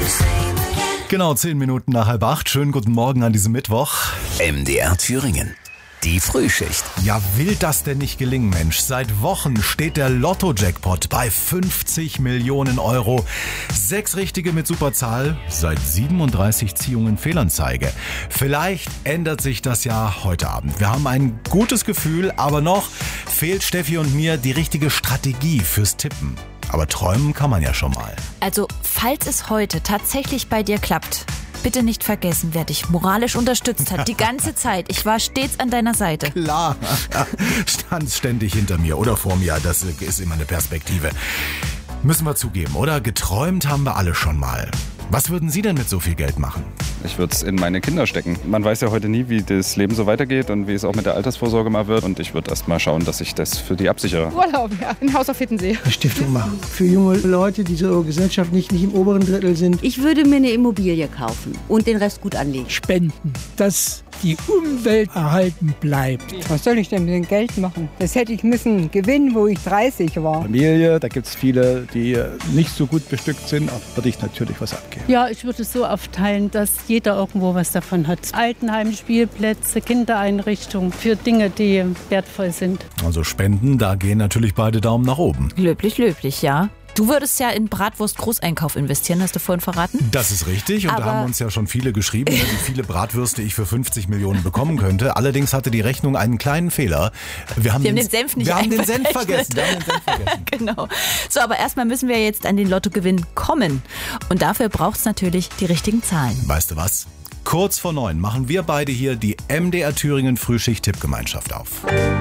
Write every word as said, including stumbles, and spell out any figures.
Genau, zehn Minuten nach halb acht. Schönen guten Morgen an diesem Mittwoch. M D R Thüringen. Die Frühschicht. Ja, will das denn nicht gelingen, Mensch? Seit Wochen steht der Lotto-Jackpot bei fünfzig Millionen Euro. Sechs Richtige mit Superzahl, seit siebenunddreißig Ziehungen Fehlanzeige. Vielleicht ändert sich das ja heute Abend. Wir haben ein gutes Gefühl, aber noch fehlt Steffi und mir die richtige Strategie fürs Tippen. Aber träumen kann man ja schon mal. Also, falls es heute tatsächlich bei dir klappt, bitte nicht vergessen, wer dich moralisch unterstützt hat. Die ganze Zeit. Ich war stets an deiner Seite. Klar. Stand ständig hinter mir oder vor mir. Das ist immer eine Perspektive. Müssen wir zugeben, oder? Geträumt haben wir alle schon mal. Was würden Sie denn mit so viel Geld machen? Ich würde es in meine Kinder stecken. Man weiß ja heute nie, wie das Leben so weitergeht und wie es auch mit der Altersvorsorge mal wird. Und ich würde erst mal schauen, dass ich das für die absichere. Urlaub, ja. Ein Haus auf Hittensee. Eine Stiftung machen. Für junge Leute, die so gesellschaftlich nicht im oberen Drittel sind. Ich würde mir eine Immobilie kaufen und den Rest gut anlegen. Spenden, dass die Umwelt erhalten bleibt. Was soll ich denn mit dem Geld machen? Das hätte ich müssen gewinnen, wo ich dreißig war. Familie, da gibt es viele, die nicht so gut bestückt sind. Auch würde ich natürlich was abgeben. Ja, ich würde es so aufteilen, dass jeder irgendwo was davon hat. Altenheim, Spielplätze, Kindereinrichtungen für Dinge, die wertvoll sind. Also Spenden, da gehen natürlich beide Daumen nach oben. Löblich, löblich, ja. Du würdest ja in Bratwurst-Großeinkauf investieren, hast du vorhin verraten? Das ist richtig und Aber da haben uns ja schon viele geschrieben, wie viele Bratwürste ich für fünfzig Millionen bekommen könnte. Allerdings hatte die Rechnung einen kleinen Fehler. Wir haben, Wir den, haben den Senf nicht wir haben den Senf einberechnet. vergessen. Wir haben den Senf vergessen. Genau. So, aber erstmal müssen wir jetzt an den Lottogewinn kommen. Und dafür braucht es natürlich die richtigen Zahlen. Weißt du was? Kurz vor neun machen wir beide hier die M D R Thüringen Frühschicht-Tippgemeinschaft auf.